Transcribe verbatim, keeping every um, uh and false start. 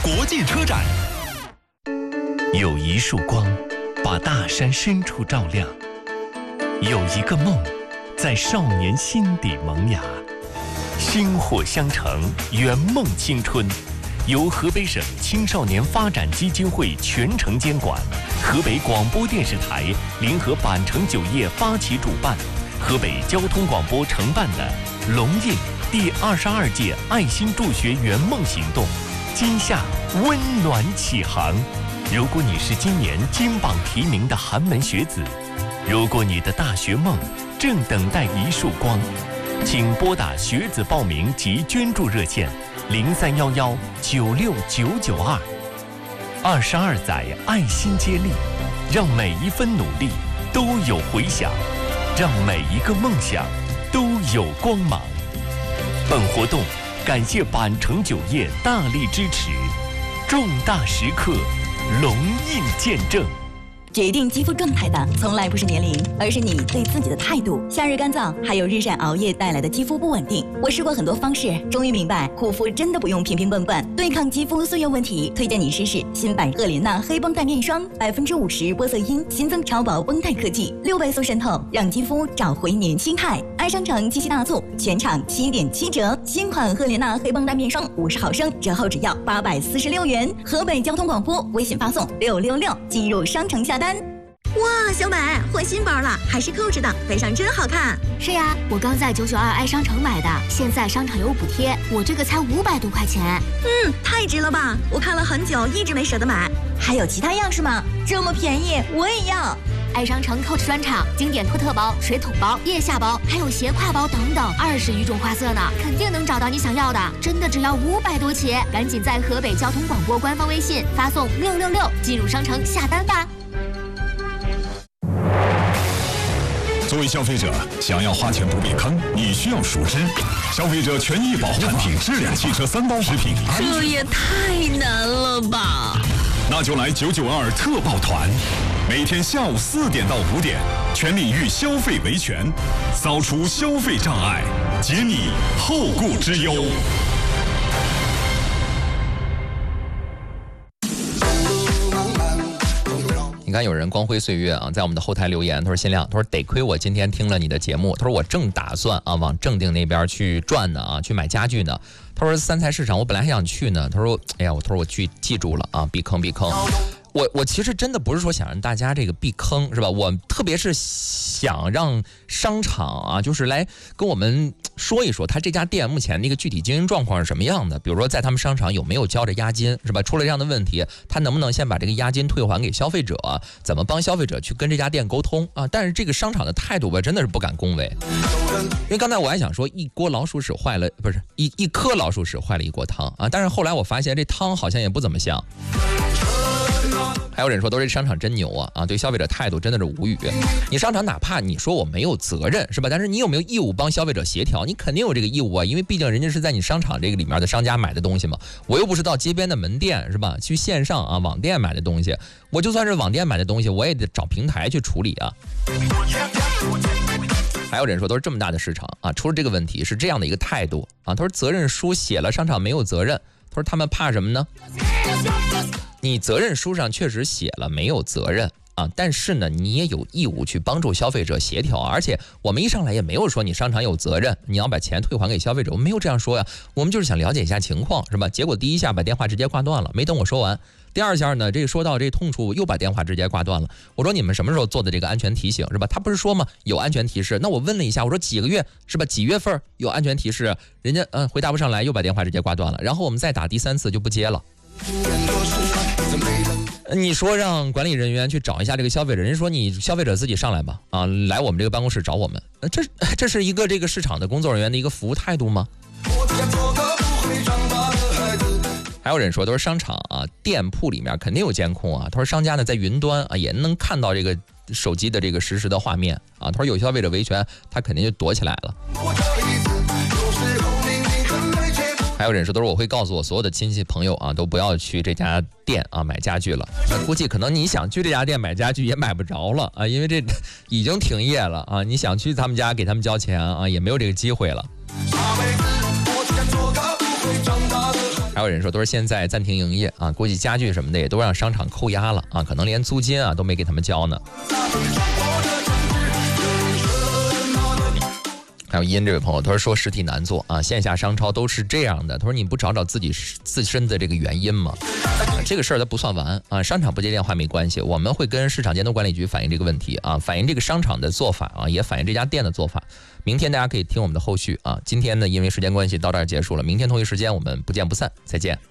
国际车展。有一束光，把大山深处照亮；有一个梦，在少年心底萌芽。薪火相承，圆梦青春。由河北省青少年发展基金会全程监管，河北广播电视台联合板城酒业发起主办，河北交通广播承办的龙印第二十二届爱心助学圆梦行动，今夏温暖启航。如果你是今年金榜题名的寒门学子，如果你的大学梦正等待一束光，请拨打学子报名及捐助热线零三幺幺九六九九二。二十二载爱心接力，让每一分努力都有回响，让每一个梦想都有光芒。本活动感谢板城酒业大力支持，重大时刻龙印见证。 决定肌肤状态的从来不是年龄，而是你对自己的态度。夏日干燥还有日晒熬夜带来的肌肤不稳定，我试过很多方式，终于明白护肤真的不用瓶瓶罐罐。对抗肌肤岁月问题，推荐你试试新版赫莲娜黑绷带面霜，百分之五十玻色因，新增超薄绷带科技，六倍速渗透，让肌肤找回年轻态。爱商城七夕大促，全场七点七折，新款赫莲娜黑绷带面霜五十毫升，折后只要八百四十六元。河北交通广播微信发送六六六进入商城下单。 哇，小美换新包了，还是扣子的，背上真好看。 是呀，我刚在九九二爱商城买的，现在商场有补贴，我这个才五百多块钱。 嗯，太值了吧！我看了很久，一直没舍得买。 还有其他样式吗？这么便宜，我也要。 爱商城 Coach 专场，经典托特包、水桶包、腋下包，还有斜挎包等等，二十余种花色呢，肯定能找到你想要的。真的只要五百多起，赶紧在河北交通广播官方微信发送六六六进入商城下单吧。 作为消费者，想要花钱不被坑，你需要熟知消费者权益保护产品质量汽车三包食品。 这也太难了吧！ 那就来九九二特报团，每天下午四点到五点，全领域消费维权，扫除消费障碍，解你后顾之忧。 你看有人光辉岁月啊，在我们的后台留言，他说新亮，他说得亏我今天听了你的节目，他说我正打算啊往正定那边去转呢啊，去买家具呢。他说三彩市场我本来还想去呢，他说哎呀，我他说我去记住了啊，避坑避坑。我我其实真的不是说想让大家这个避坑是吧？我特别是想让商场啊，就是来跟我们说一说他这家店目前的一个具体经营状况是什么样的。比如说在他们商场有没有交着押金是吧？出了这样的问题，他能不能先把这个押金退还给消费者？怎么帮消费者去跟这家店沟通啊？但是这个商场的态度吧，真的是不敢恭维。因为刚才我还想说一锅老鼠屎坏了，不是一一颗老鼠屎坏了一锅汤啊！但是后来我发现这汤好像也不怎么香。还有人说都是商场真牛啊啊！对消费者态度真的是无语。你商场哪怕你说我没有责任是吧？但是你有没有义务帮消费者协调？你肯定有这个义务啊，因为毕竟人家是在你商场这个里面的商家买的东西嘛。我又不是到街边的门店是吧？去线上啊网店买的东西，我就算是网店买的东西，我也得找平台去处理啊。还有人说都是这么大的市场啊，出了这个问题是这样的一个态度啊。他说责任书写了，商场没有责任。他说他们怕什么呢？你责任书上确实写了没有责任啊，但是呢，你也有义务去帮助消费者协调，而且我们一上来也没有说你商场有责任，你要把钱退还给消费者，我们没有这样说呀，我们就是想了解一下情况，是吧？结果第一下把电话直接挂断了，没等我说完。第二下呢，这说到这痛处又把电话直接挂断了。我说你们什么时候做的这个安全提醒是吧？他不是说吗？有安全提示。那我问了一下，我说几个月是吧？几月份有安全提示？人家嗯回答不上来，又把电话直接挂断了。然后我们再打第三次就不接了。你说让管理人员去找一下这个消费者，人家说你消费者自己上来吧，啊，来我们这个办公室找我们。这这是一个这个市场的工作人员的一个服务态度吗？还有人说都是商场啊，店铺里面肯定有监控啊。他说商家呢在云端啊也能看到这个手机的这个实时的画面啊。他说有消费者维权，他肯定就躲起来了。还有人说都是我会告诉我所有的亲戚朋友啊，都不要去这家店啊买家具了。那估计可能你想去这家店买家具也买不着了啊，因为这已经停业了啊。你想去他们家给他们交钱啊，也没有这个机会了。还还有人说都是现在暂停营业啊，估计家具什么的也都让商场扣押了啊，可能连租金啊都没给他们交呢。还有殷这位朋友，他说说实体难做啊，线下商超都是这样的。他说你不找找自己自身的这个原因吗？啊、这个事儿它不算完啊，商场不接电话没关系，我们会跟市场监督管理局反映这个问题啊，反映这个商场的做法啊，也反映这家店的做法。明天大家可以听我们的后续啊。今天呢，因为时间关系到这儿结束了，明天同一时间我们不见不散，再见。